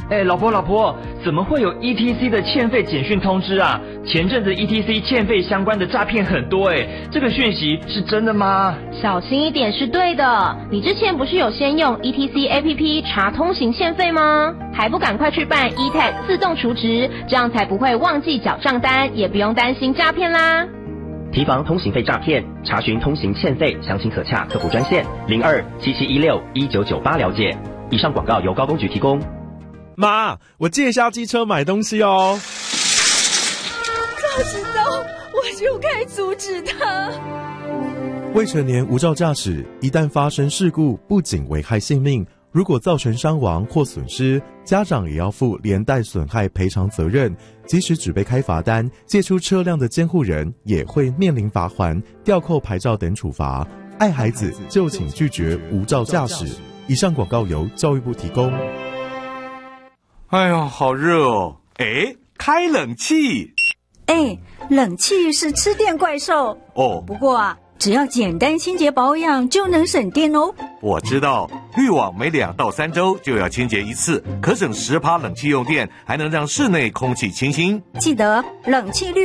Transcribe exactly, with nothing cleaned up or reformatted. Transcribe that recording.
哎，老婆老婆，怎么会有 E T C 的欠费简讯通知啊？前阵子 E T C 欠费相关的诈骗很多哎，这个讯息是真的吗？ 小心一点是对的。你之前不是有先用 E T C A P P 查通行欠费吗？还不赶快去办 E T A G 自动储值，这样才不会忘记缴账单，也不用担心诈骗啦。 提防通行费诈骗，查询通行欠费详情可洽客服专线零二七七一六一九九八了解。以上广告由高公局提供。 妈，我借一下机车买东西哦。 早知道我就该阻止他。 未成年无照驾驶，一旦发生事故，不仅危害性命，如果造成伤亡或损失，家长也要负连带损害赔偿责任。即使只被开罚单，借出车辆的监护人也会面临罚锾、吊扣牌照等处罚。爱孩子就请拒绝无照驾驶。以上广告由教育部提供。 哎呀，好热哦！哎，开冷气。 哎，冷气是吃电怪兽哦。 不过啊，只要简单清洁保养就能省电哦。 我知道，滤网每两到三周就要清洁一次，可省十趴冷气用电，还能让室内空气清新。 记得冷气滤